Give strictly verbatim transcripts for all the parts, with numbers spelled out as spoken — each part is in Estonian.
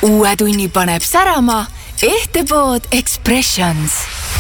Uue tunni paneb särama Ehtepood Expressions.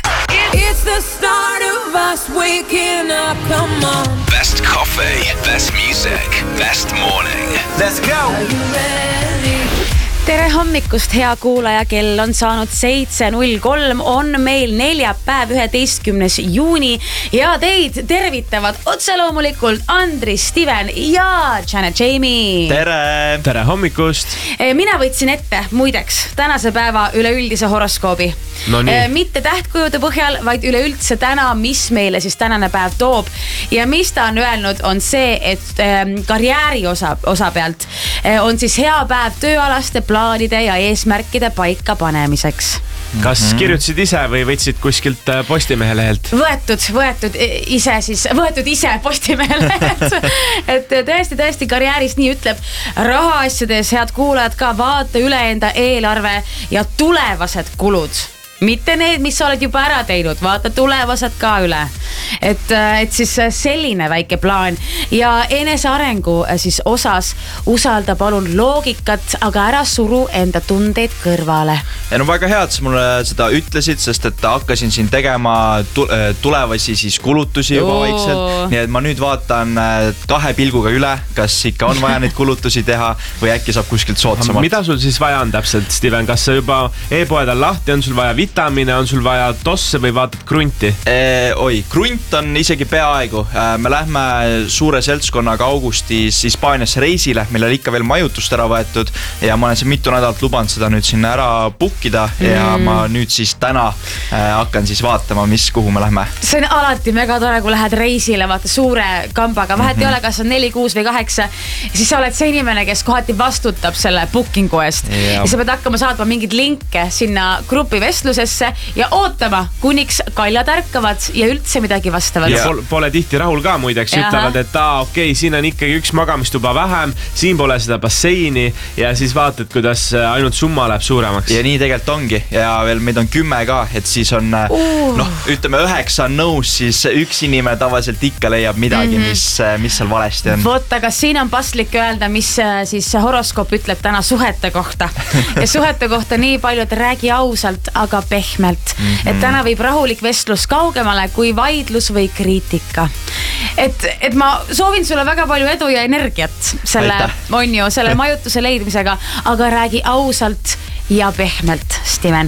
It's the start of us waking up, come on. Best coffee, best music, best morning. Let's go! Are you ready? Tere hommikust, hea kuulaja, kell on saanud seitse null kolm, on meil neljapäev üheteistkümnes juuni ja teid tervitavad otseloomulikult Andris, Steven ja Janet Jamie. Tere! Tere hommikust! Mina võtsin ette, muideks, tänase päeva üleüldise horoskoobi. No nii. Mitte tähtkujude põhjal, vaid üleüldse täna, mis meile siis tänane päev toob. Ja mis ta on öelnud, on see, et karjääri osa, osa pealt on siis hea päev tööalaste plaanide ja eesmärkide paika panemiseks. Kas kirjutasid ise või võtsid kuskilt Postimehe lehelt? Võetud, võetud ise siis, võetud ise Postimehe lehelt. Et tõesti, tõesti karjääris nii ütleb rahaasjades, head kuulajad ka, vaata üle enda eelarve ja tulevased kulud. Mitte need, mis sa oled juba ära teinud, vaata tulevased ka üle. Et, et siis selline väike plaan ja enesearengu siis osas usalda palun loogikat, aga ära suru enda tundeid kõrvale. Ja no väga hea, et sa mulle seda ütlesid, sest et hakkasin siin tegema tulevasi siis kulutusi juba vaikselt. Nii et ma nüüd vaatan kahe pilguga üle, kas ikka on vaja neid kulutusi teha või äkki saab kuskilt soodsamalt. Mida sul siis vaja on täpselt, Steven? Kas sa juba e-poed on lahti, on sul vaja vitamine, on sul vaja tosse või vaatad krunti? Ee, oi, krunt on isegi peaaegu. Me lähme suure seltskonnaga augustis Hispaaniasse reisile, meil oli ikka veel majutust ära võetud ja ma olen siin mitu nädalat lubanud seda nüüd sinna ära pukkida ja mm. ma nüüd siis täna äh, hakkan siis vaatama, mis kuhu me lähme. See on alati mega tore, kui lähed reisile, vaata suure kambaga, vahet mm-hmm. ei ole, kas on neli, kuus või kaheksa, siis sa oled see inimene, kes kohati vastutab selle bookingu eest ja, ja sa pead hakkama saatma mingid linke sinna grupi vestlusesse ja ootama, kuniks kaljad ärkavad ja üldse midagi vastavad. Ja pole, pole tihti rahul ka muideks, Jaha. Ütlevad, et aa, okei, okay, siin on ikkagi üks magamistuba vähem, siin pole seda basseini ja siis vaatad, kuidas ainult summa läheb suuremaks. Ja nii tegelikult ongi ja veel meid on kümme ka, et siis on uh. noh, ütleme üheksa on nõus, siis üks inimene tavaliselt ikka leiab midagi, mm-hmm. mis, mis seal valesti on. Vot, aga siin on paslik öelda, mis siis horoskoop ütleb täna suhete kohta. Ja suhete kohta nii palju, et räägi ausalt, aga pehmelt. Mm-hmm. Et täna võib rahulik vestlus kaugemale kui vaidlus või kriitika. Et, et ma soovin sulle väga palju edu ja energiat selle, on ju, selle majutuse leidmisega, aga räägi ausalt ja pehmelt, Steven.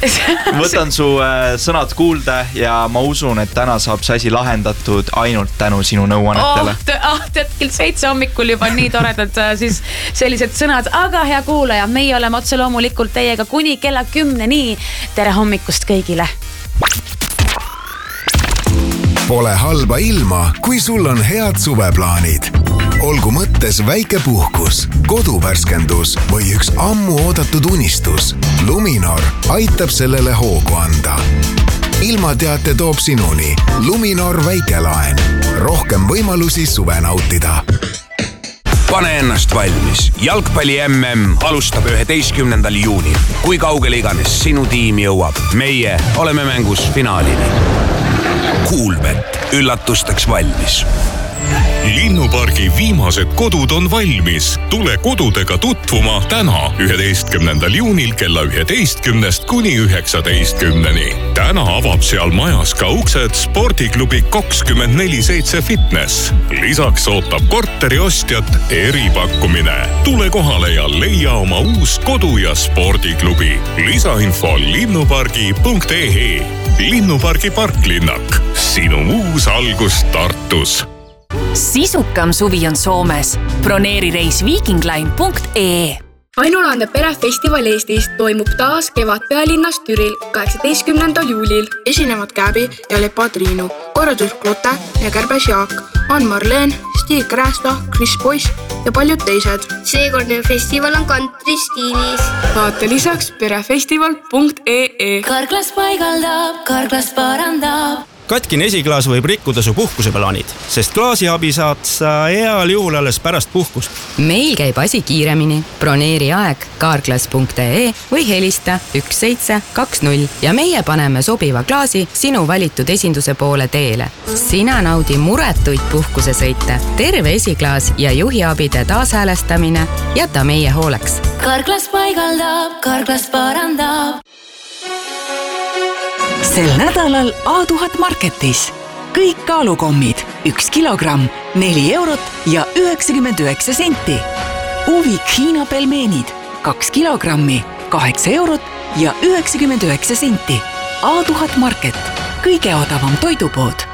Võtan su äh, sõnad kuulda ja ma usun, et täna saab see asi lahendatud ainult tänu sinu nõuannetele. Oh, oh, tead, kell seitse hommikul juba nii toredad siis sellised sõnad, aga hea kuulaja, meie oleme otse loomulikult teiega kuni kella kümne nii. Tere hommikust kõigile! Pole halba ilma, kui sul on head suveplaanid. Olgu mõttes väike puhkus, koduvärskendus või üks ammu oodatud unistus. Luminor aitab sellele hoogu anda. Ilmateate toob sinuni Luminor väikelaen. Rohkem võimalusi suve nautida. Pane ennast valmis. Jalgpalli M M alustab üheteistkümnendal juunil. Kui kaugel iganes sinu tiim jõuab, meie oleme mängus finaalini. Kuulbet, üllatusteks valmis. Linnupargi viimased kodud on valmis. Tule kodudega tutvuma täna üheteistkümnendal juunil kella üheteistkümnest kuni üheksateistkümneni. Täna avab seal majas ka uksed spordiklubi kakskümmend neli seitse fitness. Lisaks ootab korteri ostjat eripakkumine. Tule kohale ja leia oma uus kodu- ja spordiklubi. Lisainfo linnupargi punkt e e. Linnupargi parklinnak. Sinu uus algus Tartus. Sisukam suvi on Soomes. Broneeri reis viikingline punkt e e. Ainulaande perefestival Eestis toimub taas kevad pealinnas Türil kaheksateistkümnendal juulil. Esinevad Käbi ja Lepa Triinu, korraldus Klote ja Kärbes Jaak, Ann-Marleen, Stig Krästa, Chris Boyce ja paljud teised. Seekordne festival on country stiilis. Vaata lisaks perefestival punkt e e. Karklas paigaldab, karklas parandab. Katkine esiklaas võib rikkuda su puhkuseplaanid, sest klaasiabi saad sa heal juhul alles pärast puhkust. Meil käib asi kiiremini. Broneeri aeg karklas punkt e e või helista üks seitse kaks null ja meie paneme sobiva klaasi sinu valitud esinduse poole teele. Sina naudi muretuid puhkusesõite. Terve esiklaas ja juhiabide taashäälestamine jäta meie hooleks. Karklas paigaldab, Karklas parandab. Sel nädalal A tuhat Marketis. Kõik kaalukommid, üks kilogramm, neli eurot ja üheksakümmend üheksa senti. Uvik Hiina pelmeenid, kaks kilogrammi, kaheksa eurot ja üheksakümmend üheksa senti. A tuhat Market, kõige odavam toidupood.